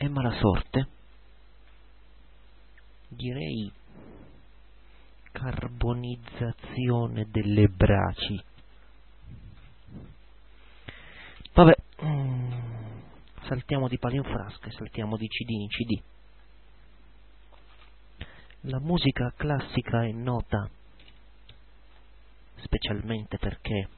è mala sorte? Direi carbonizzazione delle braci. Vabbè, saltiamo di palo in frasca e saltiamo di CD in CD. La musica classica è nota specialmente perché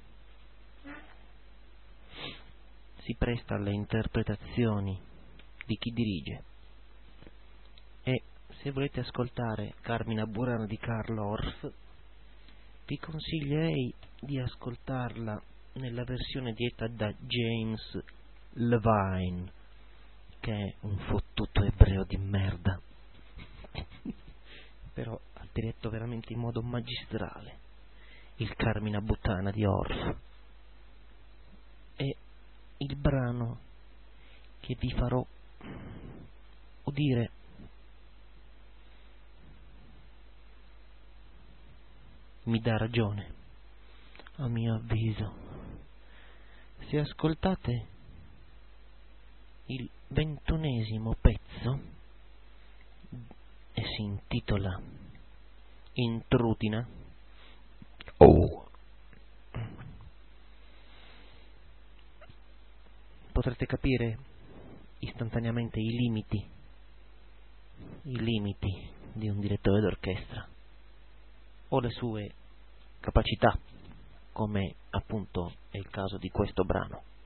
si presta alle interpretazioni di chi dirige, e se volete ascoltare Carmina Burana di Carl Orff vi consiglierei di ascoltarla nella versione diretta da James Levine, che è un fottuto ebreo di merda però ha diretto veramente in modo magistrale il Carmina Burana di Orff. E il brano che vi farò udire mi dà ragione, a mio avviso. Se ascoltate il 21° pezzo, e si intitola Intrutina, potrete capire istantaneamente i limiti di un direttore d'orchestra o le sue capacità, come appunto è il caso di questo brano.